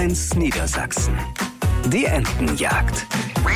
NDR1 Niedersachsen. Die Entenjagd.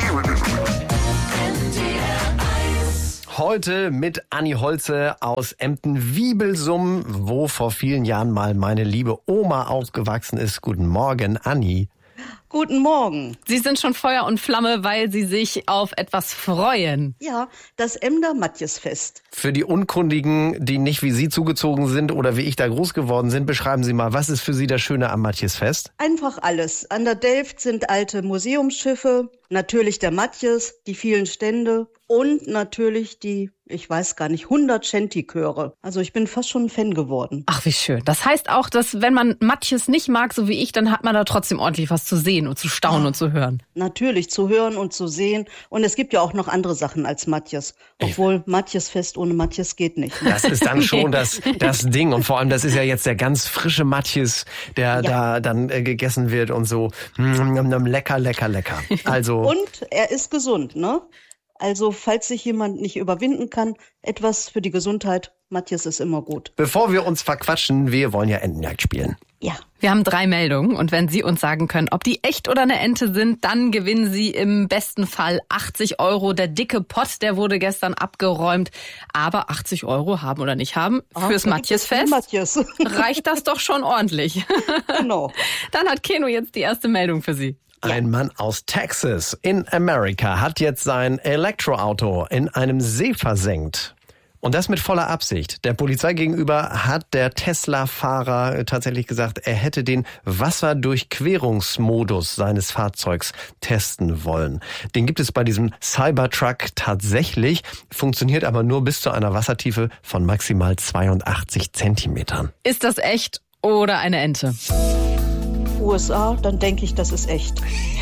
Heute mit Anni Holze aus Emden-Wiebelsum, wo vor vielen Jahren mal meine liebe Oma aufgewachsen ist. Guten Morgen, Anni. Guten Morgen. Sie sind schon Feuer und Flamme, weil Sie sich auf etwas freuen. Ja, das Emder Matjesfest. Für die Unkundigen, die nicht wie Sie zugezogen sind oder wie ich da groß geworden sind, beschreiben Sie mal, was ist für Sie das Schöne am Matjesfest? Einfach alles. An der Delft sind alte Museumsschiffe, natürlich der Matjes, die vielen Stände und natürlich die, ich weiß gar nicht, 100 Shanty-Chöre. Also ich bin fast schon ein Fan geworden. Ach, wie schön. Das heißt auch, dass wenn man Matjes nicht mag, so wie ich, dann hat man da trotzdem ordentlich was zu sehen und zu staunen und zu hören. Natürlich, zu hören und zu sehen. Und es gibt ja auch noch andere Sachen als Matjes. Obwohl Matjesfest ohne Matjes geht nicht. Das ist dann schon das Ding. Und vor allem, das ist ja jetzt der ganz frische Matjes, der da dann gegessen wird und so. Lecker, lecker, lecker. Also. Und er ist gesund, ne? Also, falls sich jemand nicht überwinden kann, etwas für die Gesundheit, Matjes ist immer gut. Bevor wir uns verquatschen, wir wollen ja Entenjagd spielen. Ja. Wir haben 3 Meldungen und wenn Sie uns sagen können, ob die echt oder eine Ente sind, dann gewinnen Sie im besten Fall 80 €. Der dicke Pott, der wurde gestern abgeräumt. Aber 80 € haben oder nicht haben, fürs Matjesfest reicht das doch schon ordentlich. Genau. Dann hat Keno jetzt die erste Meldung für Sie. Ein Mann aus Texas in Amerika hat jetzt sein Elektroauto in einem See versenkt. Und das mit voller Absicht. Der Polizei gegenüber hat der Tesla-Fahrer tatsächlich gesagt, er hätte den Wasserdurchquerungsmodus seines Fahrzeugs testen wollen. Den gibt es bei diesem Cybertruck tatsächlich, funktioniert aber nur bis zu einer Wassertiefe von maximal 82 Zentimetern. Ist das echt oder eine Ente? USA, dann denke ich, das ist echt.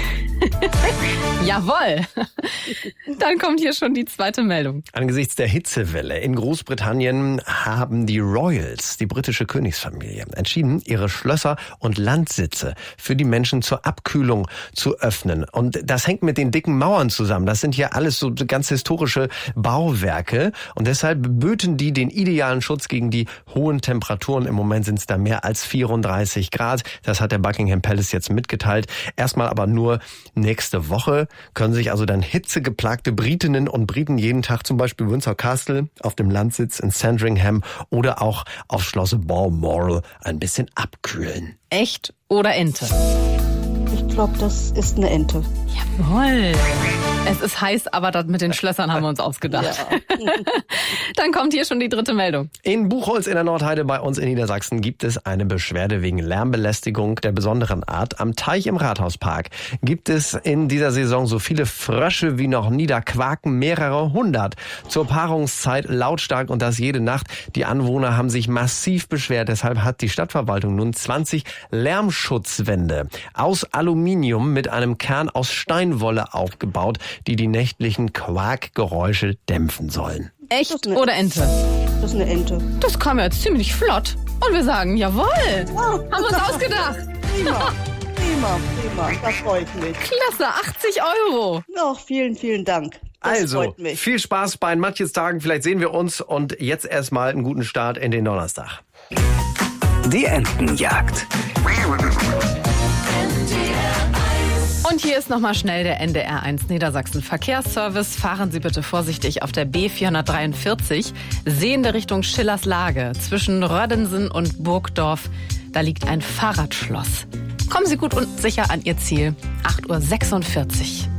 Jawohl. Dann kommt hier schon die zweite Meldung. Angesichts der Hitzewelle in Großbritannien haben die Royals, die britische Königsfamilie, entschieden, ihre Schlösser und Landsitze für die Menschen zur Abkühlung zu öffnen. Und das hängt mit den dicken Mauern zusammen. Das sind hier alles so ganz historische Bauwerke. Und deshalb böten die den idealen Schutz gegen die hohen Temperaturen. Im Moment sind es da mehr als 34 Grad. Das hat der Buckingham Palace jetzt mitgeteilt. Erstmal aber nur nächste Woche können sich also dann hitzegeplagte Britinnen und Briten jeden Tag zum Beispiel Windsor Castle auf dem Landsitz in Sandringham oder auch auf Schloss Balmoral ein bisschen abkühlen. Echt oder Ente? Ich glaube, das ist eine Ente. Jawohl. Es ist heiß, aber das mit den Schlössern haben wir uns ausgedacht. Ja. Dann kommt hier schon die dritte Meldung. In Buchholz in der Nordheide bei uns in Niedersachsen gibt es eine Beschwerde wegen Lärmbelästigung der besonderen Art. Am Teich im Rathauspark gibt es in dieser Saison so viele Frösche wie noch nie. Da quaken mehrere hundert. Zur Paarungszeit lautstark und das jede Nacht. Die Anwohner haben sich massiv beschwert. Deshalb hat die Stadtverwaltung nun 20 Lärmschutzwände aus Aluminium mit einem Kern aus Steinwolle aufgebaut, die nächtlichen Quakgeräusche dämpfen sollen. Echt oder Ente? Das ist eine Ente. Das kam jetzt ziemlich flott. Und wir sagen, jawohl, haben wir uns ausgedacht. Prima. Da freue ich mich. Klasse, 80 €. Ach, vielen, vielen Dank. Das also, freut mich. Viel Spaß bei den Matjestagen. Vielleicht sehen wir uns und jetzt erstmal einen guten Start in den Donnerstag. Die Entenjagd. Und hier ist nochmal schnell der NDR1 Niedersachsen Verkehrsservice. Fahren Sie bitte vorsichtig auf der B443, sehende Richtung Schillerslage. Zwischen Röddensen und Burgdorf, da liegt ein Fahrradschloss. Kommen Sie gut und sicher an Ihr Ziel. 8:46 Uhr.